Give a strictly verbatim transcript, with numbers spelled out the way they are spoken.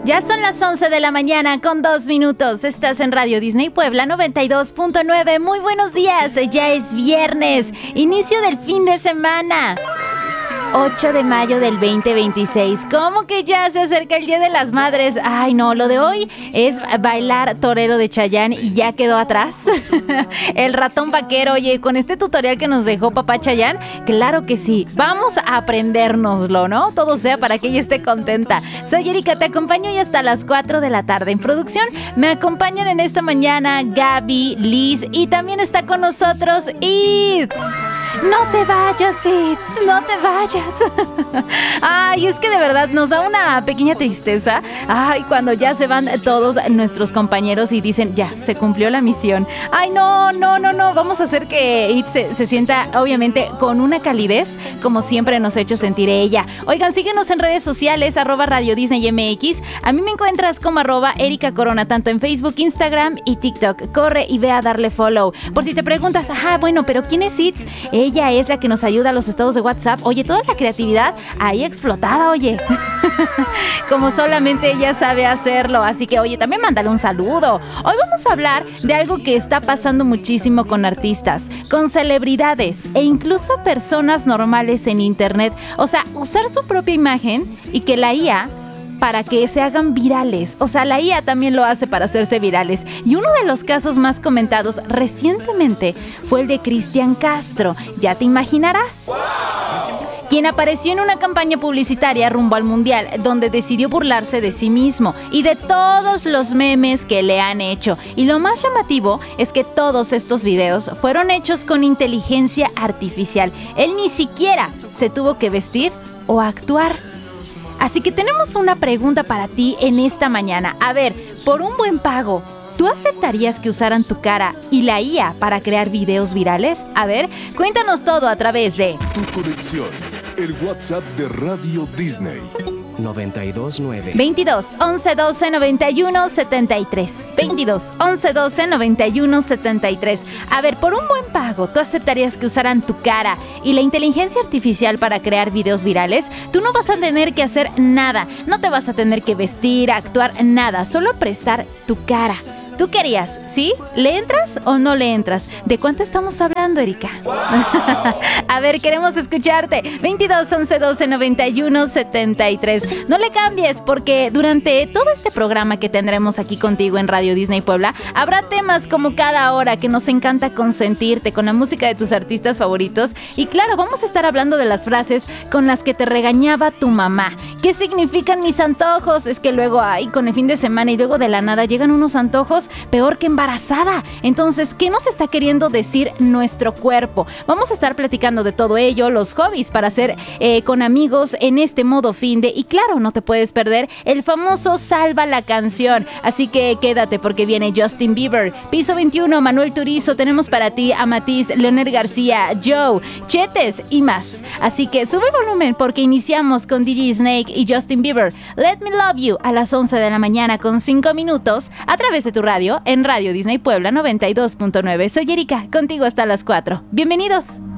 Ya son las once de la mañana con dos minutos. Estás en Radio Disney Puebla noventa y dos punto nueve. Muy buenos días. Ya es viernes, inicio del fin de semana. ocho de mayo del veinte veintiséis. ¿Cómo que ya se acerca el Día de las Madres? Ay, no, lo de hoy es bailar torero de Chayanne y ya quedó atrás. El ratón vaquero, oye, con este tutorial que nos dejó papá Chayanne, claro que sí, vamos a aprendérnoslo, ¿no? Todo sea para que ella esté contenta. Soy Erika, te acompaño y hasta las cuatro de la tarde. En producción me acompañan en esta mañana Gaby, Liz y también está con nosotros Itz. No te vayas, Itz, no te vayas. Ay, es que de verdad nos da una pequeña tristeza. Ay, cuando ya se van todos nuestros compañeros y dicen, ya, se cumplió la misión. Ay, no, no, no, no, vamos a hacer que Itz se, se sienta, obviamente, con una calidez, como siempre nos ha hecho sentir ella. Oigan, síguenos en redes sociales, arroba Radio Disney M X. A mí me encuentras como arroba Erika Corona, tanto en Facebook, Instagram y TikTok. Corre y ve a darle follow. Por si te preguntas, ajá, bueno, pero ¿quién es Itz? Ella es la que nos ayuda a los estados de WhatsApp. Oye, toda la creatividad ahí explotada, oye. Como solamente ella sabe hacerlo. Así que, oye, también mándale un saludo. Hoy vamos a hablar de algo que está pasando muchísimo con artistas, con celebridades e incluso personas normales en internet. O sea, usar su propia imagen y que la I A para que se hagan virales. O sea, la I A también lo hace para hacerse virales. Y uno de los casos más comentados recientemente fue el de Cristian Castro. Ya te imaginarás. Quien apareció en una campaña publicitaria rumbo al Mundial, donde decidió burlarse de sí mismo y de todos los memes que le han hecho. Y lo más llamativo es que todos estos videos fueron hechos con inteligencia artificial. Él ni siquiera se tuvo que vestir o actuar. Así que tenemos una pregunta para ti en esta mañana. A ver, por un buen pago, ¿tú aceptarías que usaran tu cara y la I A para crear videos virales? A ver, cuéntanos todo a través de Tu conexión, el WhatsApp de Radio Disney. noventa y dos nueve veintidós, once, doce, noventa y uno, setenta y tres. veintidós, once, doce, noventa y uno, setenta y tres. A ver, por un buen pago, ¿tú aceptarías que usaran tu cara y la inteligencia artificial para crear videos virales? Tú no vas a tener que hacer nada, no te vas a tener que vestir, actuar, nada, solo prestar tu cara. ¿Tú querías? ¿Sí? ¿Le entras o no le entras? ¿De cuánto estamos hablando, Erika? A ver, queremos escucharte. veintidós, once, doce, noventa y uno, setenta y tres. No le cambies porque durante todo este programa que tendremos aquí contigo en Radio Disney Puebla, habrá temas como cada hora que nos encanta consentirte con la música de tus artistas favoritos. Y claro, vamos a estar hablando de las frases con las que te regañaba tu mamá. ¿Qué significan mis antojos? Es que luego, ay, con el fin de semana y luego de la nada llegan unos antojos peor que embarazada. Entonces, ¿qué nos está queriendo decir nuestro cuerpo? Vamos a estar platicando de todo ello, los hobbies para hacer eh, con amigos en este modo finde. Y claro, no te puedes perder el famoso Salva la Canción. Así que quédate porque viene Justin Bieber, Piso veintiuno, Manuel Turizo. Tenemos para ti a Matiz, Leonel García, Joe, Chetes y más. Así que sube el volumen porque iniciamos con D J Snake y Justin Bieber. Let Me Love You a las once de la mañana con cinco minutos a través de tu radio en Radio Disney Puebla noventa y dos punto nueve. Soy Erika, contigo hasta las cuatro. Bienvenidos.